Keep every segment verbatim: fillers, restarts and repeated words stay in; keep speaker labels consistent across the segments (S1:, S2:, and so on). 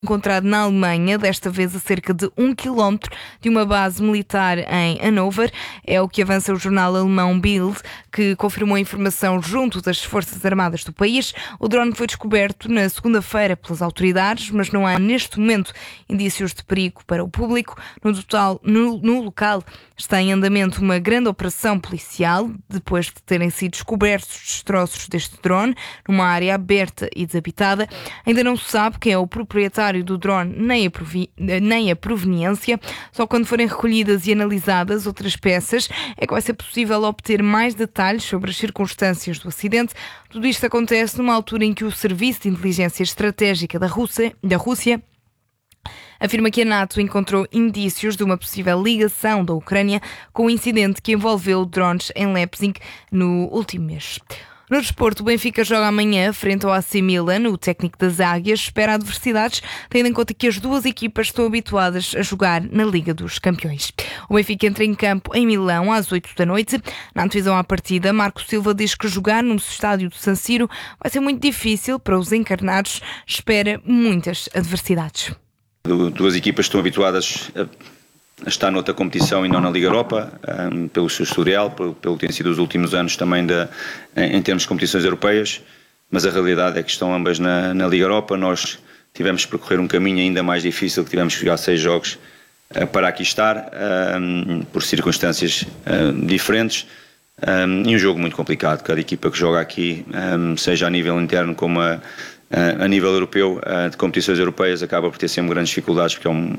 S1: encontrado na Alemanha, desta vez a cerca de um quilómetro de uma base militar em Hannover. É o que avança o jornal alemão Bild, que confirmou a informação junto das Forças Armadas do país. O drone foi descoberto na segunda-feira pelas autoridades, mas não há neste momento indícios de perigo para o público. No, total, no, no local está em andamento uma grande operação policial, depois de terem sido descobertos destroços deste drone numa área aberta e desabitada. Ainda não se sabe quem é o proprietário do drone nem a, provi- nem a proveniência. Só quando forem recolhidas e analisadas outras peças é que vai ser possível obter mais detalhes sobre as circunstâncias do acidente. Tudo isto acontece numa altura em que o Serviço de Inteligência Estratégica da Rússia, da Rússia afirma que a NATO encontrou indícios de uma possível ligação da Ucrânia com o incidente que envolveu drones em Leipzig no último mês. No desporto, o Benfica joga amanhã frente ao A C Milan. O técnico das Águias espera adversidades, tendo em conta que as duas equipas estão habituadas a jogar na Liga dos Campeões. O Benfica entra em campo em Milão às oito da noite. Na antevisão à partida, Marco Silva diz que jogar no estádio do San Siro vai ser muito difícil para os encarnados. Espera muitas adversidades.
S2: Duas equipas estão habituadas a está noutra competição e não na Liga Europa, um, pelo seu historial, pelo, pelo que tem sido os últimos anos também de, em, em termos de competições europeias, mas a realidade é que estão ambas na, na Liga Europa. Nós tivemos que percorrer um caminho ainda mais difícil, que tivemos que jogar seis jogos uh, para aqui estar, um, por circunstâncias uh, diferentes, um, e um jogo muito complicado. Cada equipa que joga aqui, um, seja a nível interno como a a nível europeu, de competições europeias, acaba por ter sempre grandes dificuldades, porque é um,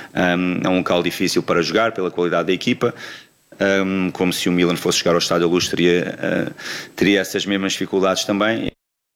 S2: é um local difícil para jogar pela qualidade da equipa, como se o Milan fosse jogar ao Estádio da Luz, teria, teria essas mesmas dificuldades também.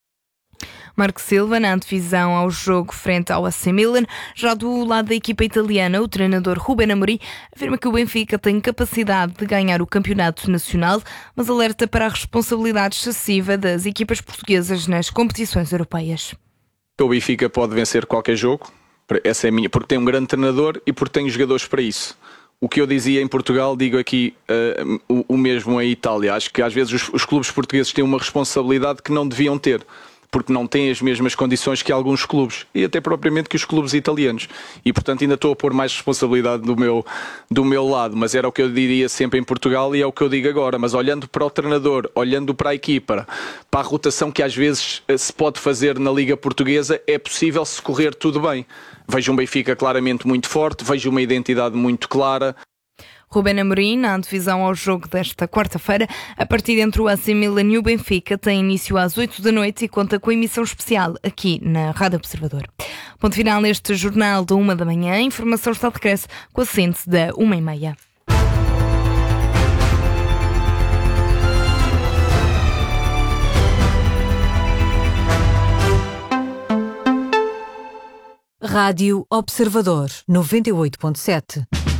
S1: Marco Silva, na antevisão ao jogo frente ao A C Milan. Já do lado da equipa italiana, o treinador Ruben Amorim afirma que o Benfica tem capacidade de ganhar o campeonato nacional, mas alerta para a responsabilidade excessiva das equipas portuguesas nas competições europeias.
S3: O Benfica pode vencer qualquer jogo, essa é a minha, porque tem um grande treinador e porque tem jogadores para isso. O que eu dizia em Portugal, digo aqui uh, o, o mesmo em Itália. Acho que às vezes os, os clubes portugueses têm uma responsabilidade que não deviam ter, porque não têm as mesmas condições que alguns clubes, e até propriamente que os clubes italianos. E, portanto, ainda estou a pôr mais responsabilidade do meu, do meu lado, mas era o que eu diria sempre em Portugal e é o que eu digo agora. Mas olhando para o treinador, olhando para a equipa, para a rotação que às vezes se pode fazer na Liga Portuguesa, é possível se correr tudo bem. Vejo um Benfica claramente muito forte, vejo uma identidade muito clara.
S1: Ruben Amorim, na antevisão ao jogo desta quarta-feira, a partida entre o A C Milan e o Benfica tem início às oito da noite e conta com emissão especial aqui na Rádio Observador. Ponto final neste jornal da uma da manhã. A informação está de regresso com a síntese da uma e meia.
S4: Rádio Observador noventa e oito ponto sete.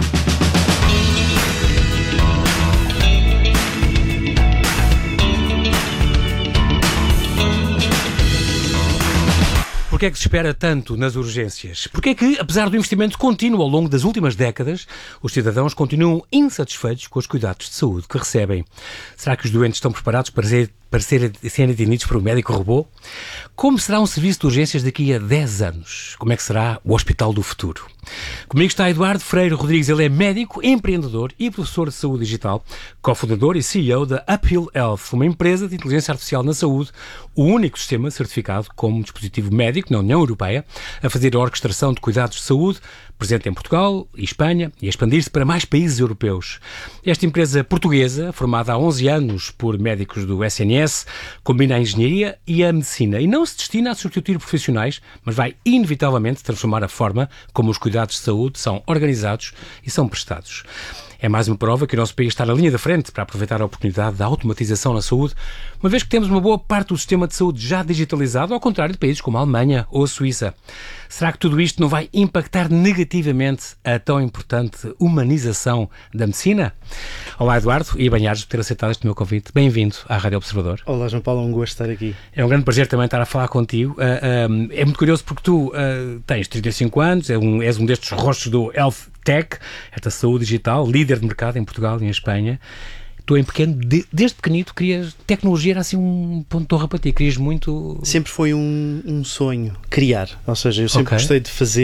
S5: Porquê é que se espera tanto nas urgências? Porquê é que, apesar do investimento contínuo ao longo das últimas décadas, os cidadãos continuam insatisfeitos com os cuidados de saúde que recebem? Será que os doentes estão preparados para ser, para serem atendidos por um médico robô? Como será um serviço de urgências daqui a dez anos? Como é que será o hospital do futuro? Comigo está Eduardo Freire Rodrigues. Ele é médico, empreendedor e professor de saúde digital, cofundador e C E O da Uphill Health, uma empresa de inteligência artificial na saúde, o único sistema certificado como dispositivo médico na União Europeia a fazer a orquestração de cuidados de saúde, presente em Portugal e Espanha e a expandir-se para mais países europeus. Esta empresa portuguesa, formada há onze anos por médicos do S N S, combina a engenharia e a medicina e não se destina a substituir profissionais, mas vai inevitavelmente transformar a forma como os cuidados de saúde são organizados e são prestados. É mais uma prova que o nosso país está na linha da frente para aproveitar a oportunidade da automatização na saúde, uma vez que temos uma boa parte do sistema de saúde já digitalizado, ao contrário de países como a Alemanha ou a Suíça. Será que tudo isto não vai impactar negativamente a tão importante humanização da medicina? Olá, Eduardo, e Banhares, por ter aceitado este meu convite. Bem-vindo à Rádio Observador.
S6: Olá, João Paulo, é um gosto estar aqui.
S5: É um grande prazer também estar a falar contigo. Uh, um, é muito curioso porque tu uh, tens trinta e cinco anos, é um, és um destes rostos do Health Tech, esta saúde digital, líder de mercado em Portugal e em Espanha. tu em pequeno, de, desde pequenito, querias, tecnologia era assim um ponto de honra para ti, querias muito...
S6: Sempre foi um, um sonho, criar, ou seja, eu sempre
S5: Ok.
S6: gostei de fazer